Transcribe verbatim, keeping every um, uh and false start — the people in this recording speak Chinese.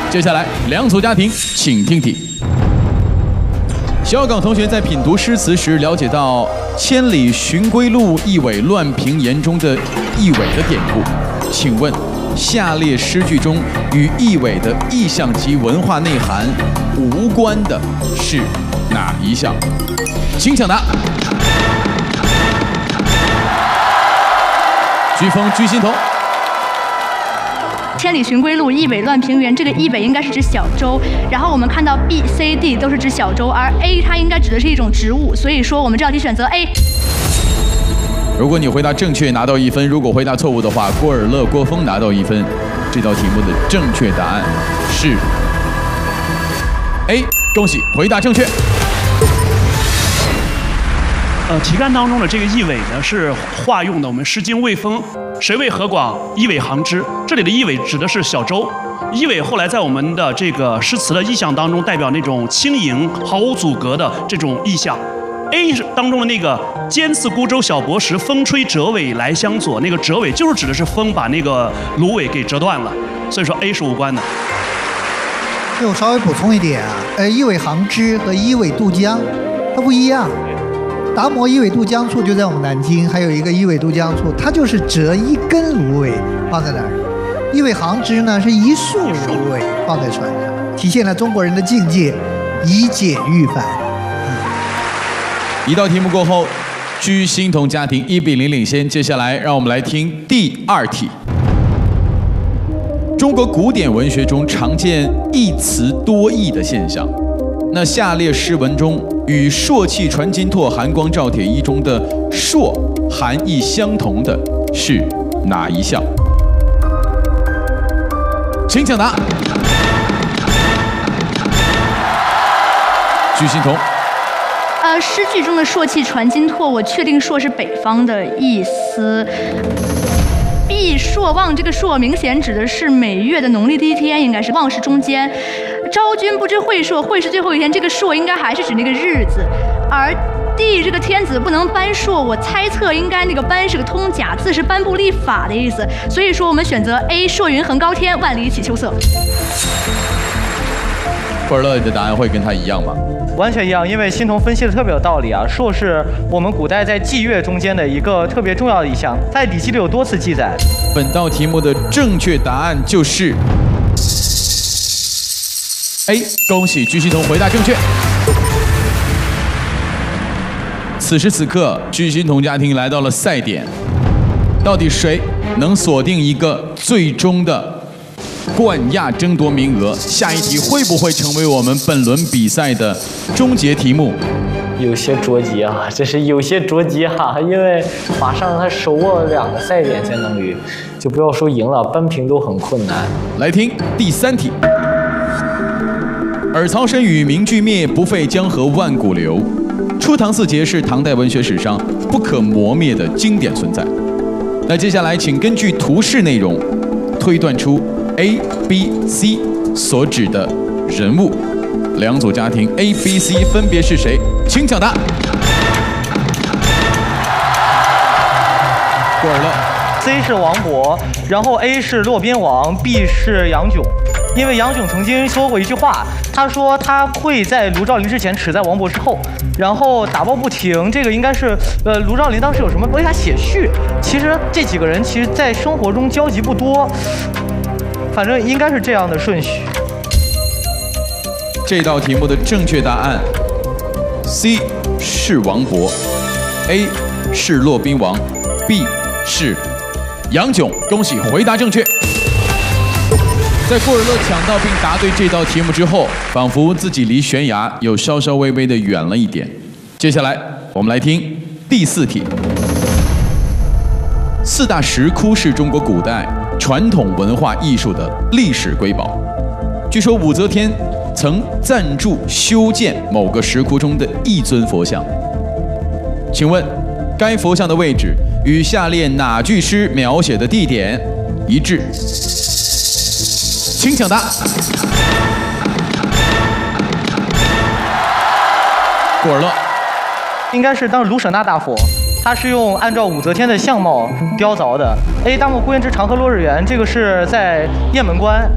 接下来两组家庭，请听题。小岗同学在品读诗词时，了解到“千里寻归路，一苇乱平原”中的“一苇”的典故。请问，下列诗句中与一苇的意象及文化内涵无关的是哪一项？请抢答。鞠风、鞠欣彤。 千里寻归路，一苇乱平原。这个一苇应该是指小舟，然后我们看到 B、C、D 都是指小舟，而 A 它应该指的是一种植物，所以说我们这道题选择 A。 如果你回答正确，拿到一分；如果回答错误的话，郭尔乐、郭峰拿到一分。这道题目的正确答案是 A， 恭喜回答正确。 呃，题干当中的这个一苇呢，是化用的我们《诗经·卫风》“谁为河广，一苇航之”。这里的一苇指的是小舟。一苇后来在我们的这个诗词的意象当中，代表那种轻盈、毫无阻隔的这种意象。A 当中的那个“尖刺孤舟小泊时，风吹折尾来相左”，那个折尾就是指的是风把那个芦苇给折断了，所以说 A 是无关的。 我稍微补充一点啊，呃，一苇航之和一苇渡江，它不一样。达摩一苇渡江处就在我们南京，还有一个一苇渡江处，它就是折一根芦苇放在那儿。一苇航之呢是一束芦苇放在船上，体现了中国人的境界，以简驭繁。 一道题目过后，鞠欣彤家庭一比零领先。接下来让我们来听第二题。中国古典文学中常见一词多义的现象，那下列诗文中与“朔气传金柝，寒光照铁衣”中的“朔”含义相同的是哪一项？请抢答。鞠欣彤。 呃，诗句中的“朔气传金柝”，我确定“朔”是北方的意思。避朔望，这个“朔”明显指的是每月的农历第一天，应该是“望”是中间。昭君不知晦朔，晦是最后一天，这个“朔”应该还是指那个日子。而帝这个天子不能颁朔，我猜测应该那个颁是个通假字，是颁布立法的意思。所以说我们选择 A， 朔云横高天，万里起秋色。 霍尔乐，你的答案会跟他一样吗？ 完全一样，因为欣彤分析的特别有道理啊。朔是我们古代在祭月中间的一个特别重要的一项，在《礼记》里有多次记载。 本道题目的正确答案就是 A， 恭喜鞠欣彤回答正确。此时此刻，鞠欣彤家庭来到了赛点，到底谁能锁定一个最终的冠亚争夺名额？下一题会不会成为我们本轮比赛的终结题目？ 有些着急啊，这是有些着急哈、啊，因为马上他手握两个赛点，相当于就不要说赢了，扳平都很困难。 来听第三题。尔曹生语，名俱灭，不废江河万古流。初唐四杰是唐代文学史上不可磨灭的经典存在。那接下来，请根据图示内容推断出 A、B、C 所指的人物。两组家庭 A、B、C 分别是谁？请抢答。郭尔乐 C 是王勃，然后 A 是骆宾王 ，B 是杨炯。因为杨炯曾经说过一句话，他说他会在卢照邻之前，耻在王勃之后。然后打抱不停，这个应该是呃卢照邻当时有什么为他写序。其实这几个人其实在生活中交集不多，反正应该是这样的顺序。 这道题目的正确答案 C 是王勃 ，A 是骆宾王 ，B 是杨炯。恭喜回答正确。在郭尔乐抢到并答对这道题目之后，仿佛自己离悬崖又稍稍微微的远了一点。接下来我们来听第四题。四大石窟是中国古代传统文化艺术的历史瑰宝。据说武则天曾赞助修建某个石窟中的一尊佛像。请问，该佛像的位置与下列哪句诗描写的地点一致？请抢答。郭尔乐， 应该是当卢舍那大佛，它是用按照武则天的相貌雕凿的。A 大漠孤烟直，长河落日圆，这个是在雁门关。